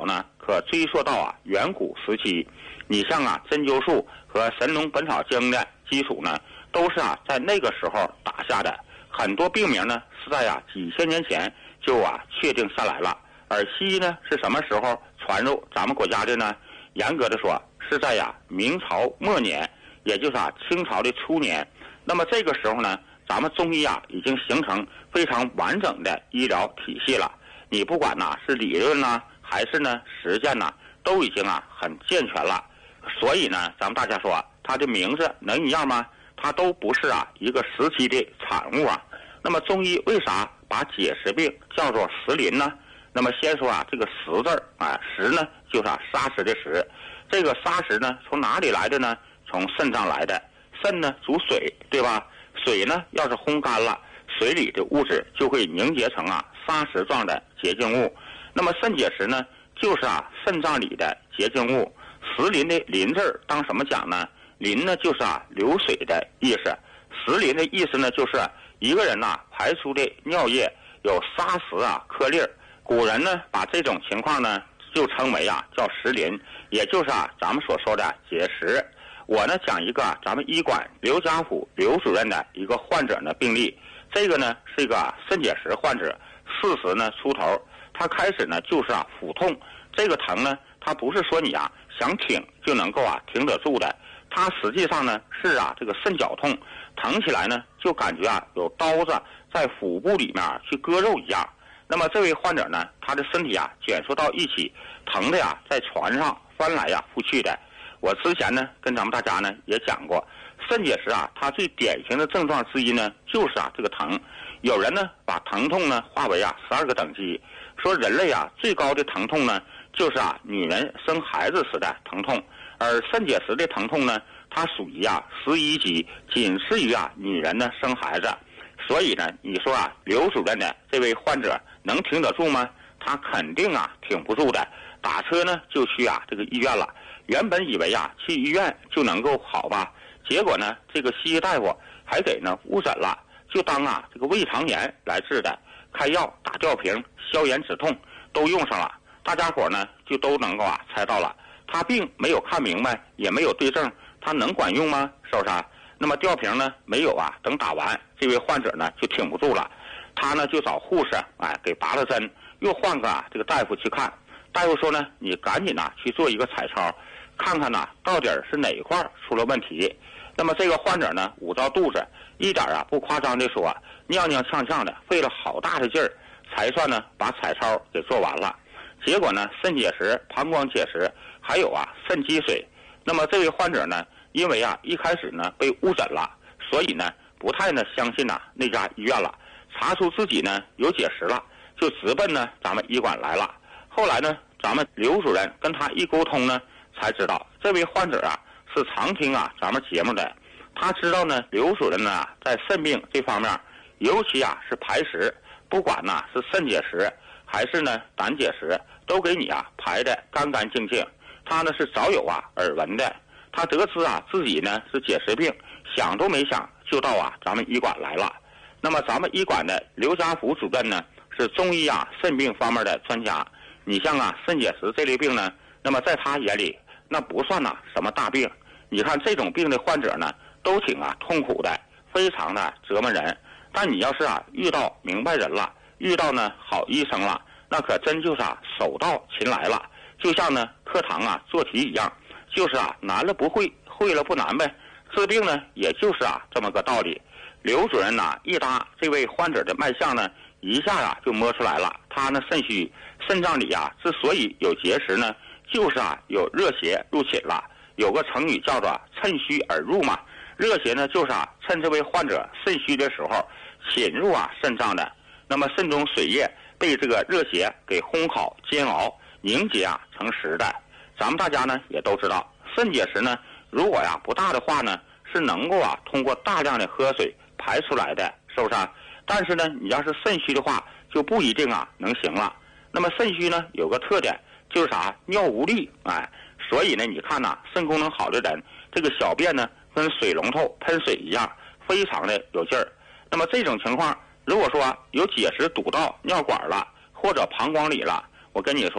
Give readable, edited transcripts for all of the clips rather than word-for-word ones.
呢，可追溯到远古时期。你像针灸术和神农本草经的基础呢，都是在那个时候打下的。很多病名呢是在几千年前就确定下来了。而西医呢是什么时候传入咱们国家的呢？严格的说是在明朝末年，也就是清朝的初年。那么这个时候呢，咱们中医已经形成非常完整的医疗体系了。你不管是理论还是实践都已经很健全了。所以呢，咱们大家说它的名字能一样吗？它都不是一个时期的产物那么中医为啥把结石病叫做石林呢？那么先说这个石字石呢就是砂石的石。这个砂石呢从哪里来的呢？从肾脏来的。肾呢主水，对吧？水呢要是烘干了，水里的物质就会凝结成砂石状的结晶物。那么肾结石呢就是肾脏里的结晶物。石林的林字当什么讲呢？林呢就是流水的意思。石林的意思呢就是一个人排出的尿液有砂石颗粒。古人呢把这种情况呢就称为叫石林，也就是咱们所说的结石。我呢讲一个咱们医馆刘家虎刘主任的一个患者的病例。这个呢是一个肾结石患者，40呢出头。他开始呢就是腹痛。这个疼呢他不是说你想挺就能够挺得住的。他实际上呢是这个肾绞痛，疼起来呢就感觉有刀子在腹部里面去割肉一样。那么这位患者呢，他的身体卷缩到一起，疼的在床上翻来覆去的。我之前呢跟咱们大家呢也讲过，肾结石它最典型的症状之一呢就是这个疼。有人呢把疼痛呢划为12个等级，说人类最高的疼痛呢就是女人生孩子时的疼痛，而肾结石的疼痛呢它属于11级，仅次于女人呢生孩子。所以呢你说刘主任的这位患者能挺得住吗？他肯定挺不住的。打车呢就去这个医院了。原本以为去医院就能够好吧，结果呢这个西医大夫还给误诊了，就当这个胃肠炎来治的，开药打吊瓶消炎止痛都用上了。大家伙呢就都能够猜到了，他病没有看明白，也没有对症，他能管用吗？是不是那么吊瓶呢没有等打完，这位患者呢就挺不住了。他呢就找护士给拔了针，又换个这个大夫去看。大夫说呢，你赶紧去做一个彩超，看看到底是哪一块出了问题。那么这个患者呢捂着肚子，一点不夸张的说，踉踉跄跄的，费了好大的劲儿才算呢把彩超给做完了。结果呢肾结石、膀胱结石，还有肾积水。那么这位患者呢，因为一开始呢被误诊了，所以呢不太呢相信那家医院了，查出自己呢有结石了，就直奔呢咱们医馆来了。后来呢咱们刘主任跟他一沟通呢，才知道这位患者是常听咱们节目的。他知道呢刘主任呢在肾病这方面，尤其是排石，不管是肾结石还是呢胆结石，都给你排得干干净净。他呢是早有耳闻的。他得知自己呢是结石病，想都没想就到咱们医馆来了。那么咱们医馆的刘家福主任呢是中医肾病方面的专家。你像肾结石这类病呢，那么在他眼里那不算什么大病。你看这种病的患者呢都挺痛苦的，非常的折磨人。但你要是遇到明白人了，遇到呢好医生了，那可真就是手到擒来了。就像呢课堂做题一样，就是难了不会，会了不难呗。治病呢也就是这么个道理。刘主任一搭这位患者的脉象呢，一下就摸出来了。他呢肾虚，肾脏里之所以有结石呢，就是有热邪入侵了。有个成语叫做趁虚而入嘛。热邪呢就是趁这位患者肾虚的时候侵入肾脏的。那么肾中水液被这个热邪给烘烤煎熬，凝结成石的。咱们大家呢也都知道，肾结石呢如果不大的话呢，是能够通过大量的喝水排出来的，是不是但是呢你要是肾虚的话，就不一定能行了。那么肾虚呢有个特点就是尿无力。所以呢你看肾功能好的人，这个小便呢跟水龙头喷水一样，非常的有劲儿。那么这种情况，如果说有结石堵到尿管了或者膀胱里了，我跟你说，那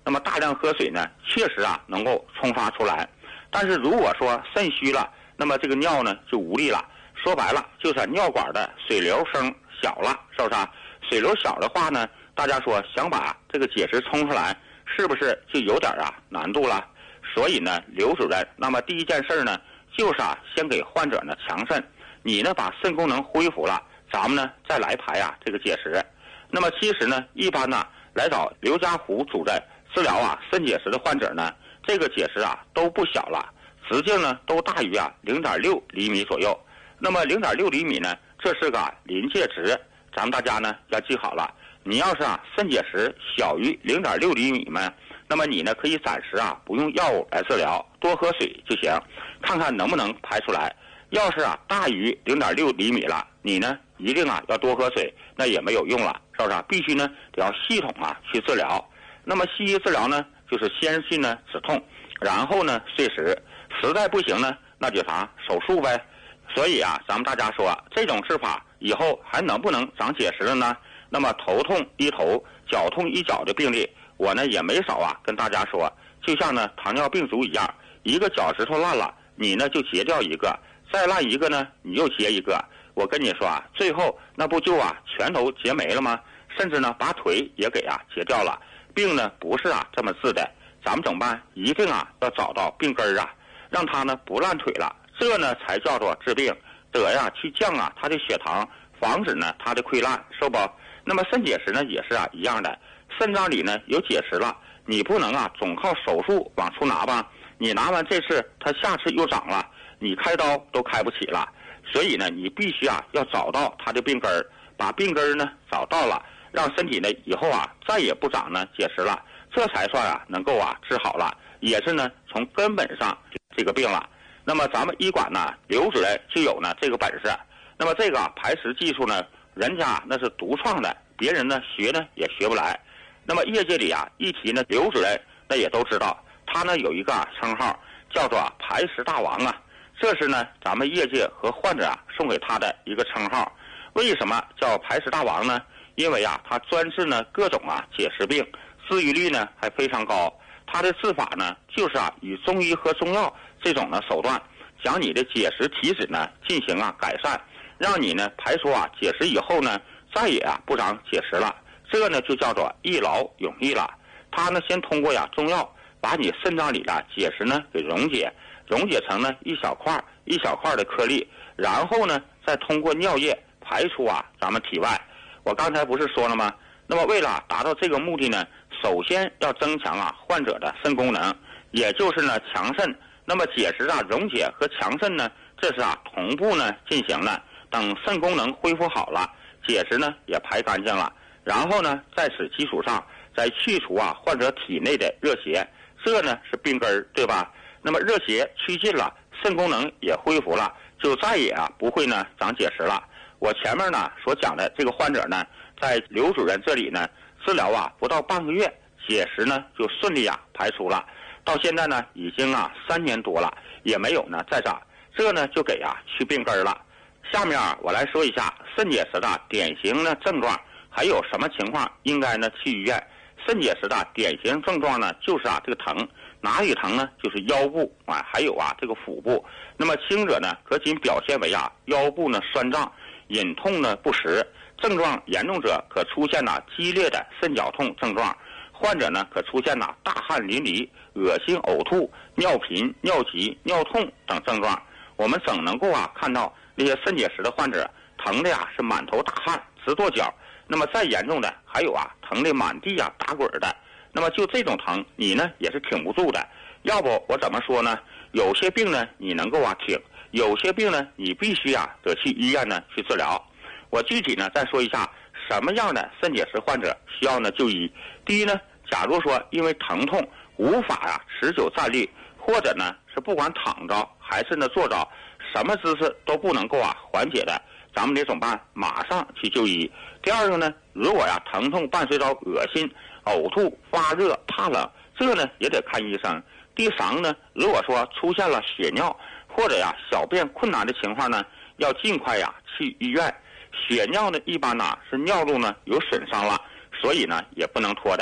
那么大量喝水呢，确实啊能够冲刷出来。但是如果说肾虚了，那么这个尿呢就无力了。说白了，就是尿管的水流声小了，是不是啊？水流小的话呢，大家说想把这个结石冲出来，是不是就有点啊难度了？所以呢，刘主任，那么第一件事呢，就是啊，先给患者呢强肾，你呢把肾功能恢复了，咱们呢再来排啊这个结石。那么其实呢，一般呢来找刘家虎主任治疗啊肾结石的患者呢，这个结石啊都不小了，直径呢都大于啊0.6厘米左右。那么0.6厘米呢，这是个临界值，咱们大家呢要记好了。你要是啊肾结石小于0.6厘米嘛，那么你呢可以暂时啊不用药物来治疗，多喝水就行，看看能不能排出来。要是啊大于0.6厘米了，你呢一定啊要多喝水，那也没有用了，是不是啊？必须呢得要系统啊去治疗。那么西医治疗呢，就是先去呢止痛，然后呢碎石，实在不行呢，那就啥手术呗。所以啊，咱们大家说这种治法以后还能不能长结石了呢？那么头痛医头，脚痛医脚的病例，我呢也没少啊跟大家说，就像呢糖尿病足一样，一个脚趾头烂了，你呢就截掉一个，再烂一个呢你又截一个。我跟你说啊，最后那不就啊全都截没了吗？甚至呢把腿也给啊截掉了。病呢不是啊这么治的，咱们怎么办？一定啊要找到病根儿啊，让它呢不烂腿了。这呢才叫做治病，得呀去降啊它的血糖，防止呢它的溃烂，是不？那么肾结石呢也是啊一样的，肾脏里呢有结石了，你不能啊总靠手术往出拿吧？你拿完这次，它下次又长了，你开刀都开不起了。所以呢，你必须啊要找到它的病根儿，把病根儿呢找到了，让身体呢以后啊再也不长呢结石了，这才算啊能够啊治好了，也是呢从根本上这个病了。那么咱们医馆呢，刘主任就有呢这个本事。那么这个排石技术呢，人家那是独创的，别人呢学呢也学不来。那么业界里啊，一提呢刘主任，那也都知道，他呢有一个称号叫做排石大王啊。这是呢咱们业界和患者啊送给他的一个称号。为什么叫排石大王呢？因为啊他专治呢各种啊结石病，治愈率呢还非常高。他的治法呢就是啊以中医和中药这种的手段，将你的结石体质呢进行啊改善，让你呢排除啊结石以后呢再也啊不长结石了。这个呢就叫做一劳永逸了。他呢先通过呀中药把你肾脏里的结石呢给溶解成呢一小块一小块的颗粒，然后呢再通过尿液排出啊咱们体外。我刚才不是说了吗？那么为了达到这个目的呢，首先要增强啊患者的肾功能，也就是呢强肾。那么结石啊溶解和强肾呢，这是啊同步呢进行了。等肾功能恢复好了，结石呢也排干净了，然后呢在此基础上再去除啊患者体内的热邪，这呢是病根儿，对吧？那么热邪趋尽了，肾功能也恢复了，就再也啊不会呢长结石了。我前面呢所讲的这个患者呢，在刘主任这里呢治疗啊不到半个月，结石呢就顺利啊排除了。到现在呢已经啊3年多了，也没有呢再长，这呢就给啊去病根了。下面啊我来说一下肾结石的典型的症状，还有什么情况应该呢去医院。肾结石的典型症状呢就是啊这个疼，哪里疼呢？就是腰部啊，还有啊这个腹部。那么轻者呢可仅表现为啊腰部呢酸胀，隐痛呢不实，症状严重者可出现呢激烈的肾绞痛症状，患者呢可出现呢大汗淋漓、恶心呕吐、尿频、尿急、尿痛等症状。我们总能够啊看到那些肾结石的患者疼的呀是满头大汗、直跺脚。那么再严重的还有啊疼的满地啊打滚的。那么就这种疼你呢也是挺不住的。要不我怎么说呢？有些病呢你能够啊挺，有些病呢你必须啊得去医院呢去治疗。我具体呢再说一下什么样的肾结石患者需要呢就医。第一呢，假如说因为疼痛无法啊持久站立，或者呢是不管躺着还是呢坐着，什么姿势都不能够啊缓解的，咱们得怎么办？马上去就医。第二个呢，如果呀疼痛伴随着恶心、呕吐、发热、怕冷，这个呢也得看医生。第三个呢，如果说出现了血尿或者呀小便困难的情况呢，要尽快呀去医院。血尿呢一般呢是尿路呢有损伤了，所以呢也不能拖的。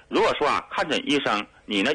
如果说啊看诊医生你呢